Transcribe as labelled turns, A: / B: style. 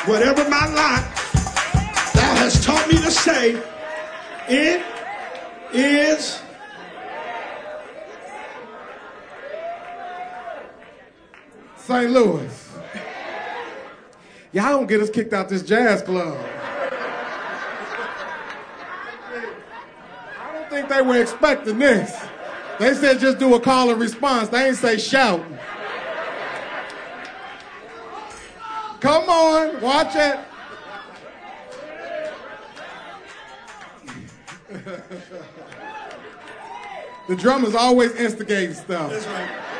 A: whatever my lot thou hast taught me to say, it is
B: St. Louis. Y'all don't get us kicked out this jazz club. I don't think they were expecting this. They said just do a call and response. They ain't say shout. Come on, watch it. The drummers always instigating stuff.
A: That's right.